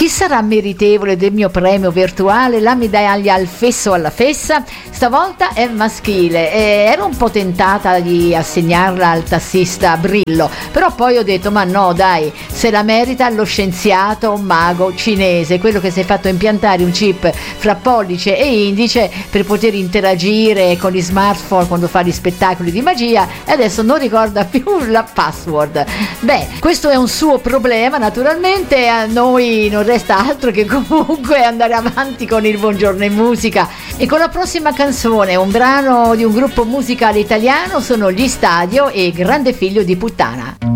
Chi sarà meritevole del mio premio virtuale? La medaglia al fesso alla fessa? Stavolta è maschile. Ero un po' tentata di assegnarla al tassista Brillo, però poi ho detto ma no dai, se la merita lo scienziato mago cinese, quello che si è fatto impiantare un chip fra pollice e indice per poter interagire con gli smartphone quando fa gli spettacoli di magia, e adesso non ricorda più la password. Beh, questo è un suo problema, naturalmente. A noi non resta altro che comunque andare avanti con il Buongiorno in Musica, e con la prossima canzone, un brano di un gruppo musicale italiano, sono gli Stadio e Grande Figlio di Puttana.